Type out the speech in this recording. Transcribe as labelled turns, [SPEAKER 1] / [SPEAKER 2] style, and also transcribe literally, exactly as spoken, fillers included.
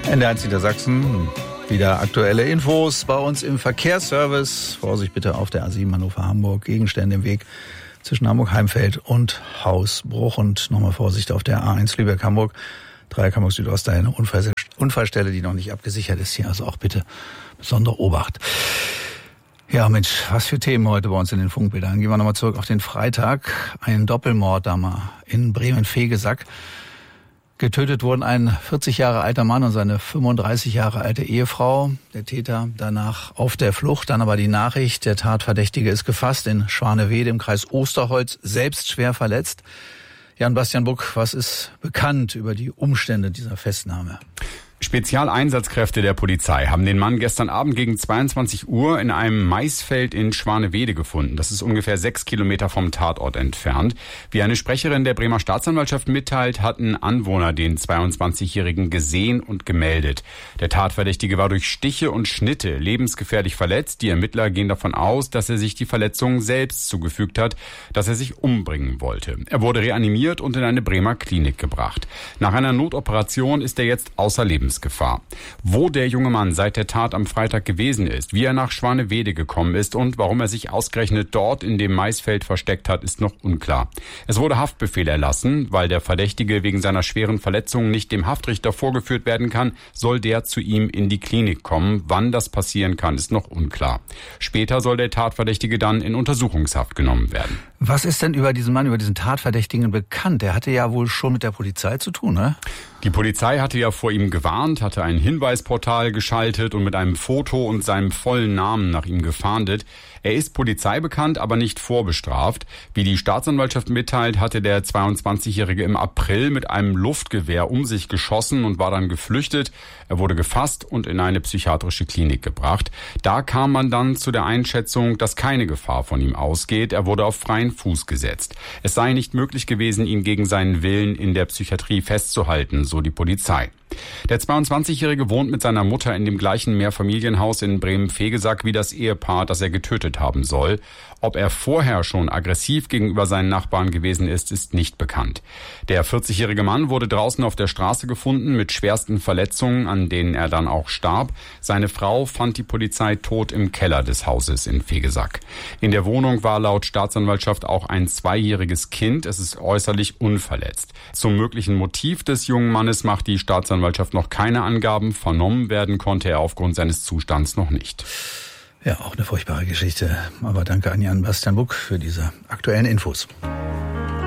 [SPEAKER 1] N D eins Niedersachsen, wieder aktuelle Infos bei uns im Verkehrsservice. Vorsicht bitte auf der A sieben Hannover-Hamburg, Gegenstände im Weg zwischen Hamburg-Heimfeld und Hausbruch. Und nochmal Vorsicht auf der A eins Lübeck-Hamburg, Dreieck Hamburg Südost, eine Unfall, Unfallstelle, die noch nicht abgesichert ist. Hier also auch bitte besondere Obacht. Ja, Mensch, was für Themen heute bei uns in den Funkbildern. Gehen wir nochmal zurück auf den Freitag. Ein Doppelmord da mal in Bremen-Vegesack. Getötet wurden ein vierzig Jahre alter Mann und seine fünfunddreißig Jahre alte Ehefrau. Der Täter danach auf der Flucht. Dann aber die Nachricht, der Tatverdächtige ist gefasst in Schwanewede im Kreis Osterholz, selbst schwer verletzt. Jan-Bastian Buck, was ist bekannt über die Umstände dieser Festnahme?
[SPEAKER 2] Spezialeinsatzkräfte der Polizei haben den Mann gestern Abend gegen zweiundzwanzig Uhr in einem Maisfeld in Schwanewede gefunden. Das ist ungefähr sechs Kilometer vom Tatort entfernt. Wie eine Sprecherin der Bremer Staatsanwaltschaft mitteilt, hatten Anwohner den zweiundzwanzigjährigen gesehen und gemeldet. Der Tatverdächtige war durch Stiche und Schnitte lebensgefährlich verletzt. Die Ermittler gehen davon aus, dass er sich die Verletzungen selbst zugefügt hat, dass er sich umbringen wollte. Er wurde reanimiert und in eine Bremer Klinik gebracht. Nach einer Notoperation ist er jetzt außer Lebensgefahr. Wo der junge Mann seit der Tat am Freitag gewesen ist, wie er nach Schwanewede gekommen ist und warum er sich ausgerechnet dort in dem Maisfeld versteckt hat, ist noch unklar. Es wurde Haftbefehl erlassen, weil der Verdächtige wegen seiner schweren Verletzungen nicht dem Haftrichter vorgeführt werden kann, soll der zu ihm in die Klinik kommen. Wann das passieren kann, ist noch unklar. Später soll der Tatverdächtige dann in Untersuchungshaft genommen werden.
[SPEAKER 1] Was ist denn über diesen Mann, über diesen Tatverdächtigen bekannt? Der hatte ja wohl schon mit der Polizei zu tun, ne?
[SPEAKER 2] Die Polizei hatte ja vor ihm gewarnt, hatte ein Hinweisportal geschaltet und mit einem Foto und seinem vollen Namen nach ihm gefahndet. Er ist polizeibekannt, aber nicht vorbestraft. Wie die Staatsanwaltschaft mitteilt, hatte der zweiundzwanzigjährige im April mit einem Luftgewehr um sich geschossen und war dann geflüchtet. Er wurde gefasst und in eine psychiatrische Klinik gebracht. Da kam man dann zu der Einschätzung, dass keine Gefahr von ihm ausgeht. Er wurde auf freien Fuß gesetzt. Es sei nicht möglich gewesen, ihn gegen seinen Willen in der Psychiatrie festzuhalten, so die Polizei. Der zweiundzwanzigjährige wohnt mit seiner Mutter in dem gleichen Mehrfamilienhaus in Bremen-Vegesack wie das Ehepaar, das er getötet haben soll. Ob er vorher schon aggressiv gegenüber seinen Nachbarn gewesen ist, ist nicht bekannt. Der vierzigjährige Mann wurde draußen auf der Straße gefunden mit schwersten Verletzungen, an denen er dann auch starb. Seine Frau fand die Polizei tot im Keller des Hauses in Vegesack. In der Wohnung war laut Staatsanwaltschaft auch ein zweijähriges Kind. Es ist äußerlich unverletzt. Zum möglichen Motiv des jungen Mannes macht die Staatsanwaltschaft noch keine Angaben. Vernommen werden konnte er aufgrund seines Zustands noch nicht.
[SPEAKER 1] Ja, auch eine furchtbare Geschichte. Aber danke an Jan-Bastian Buck für diese aktuellen Infos.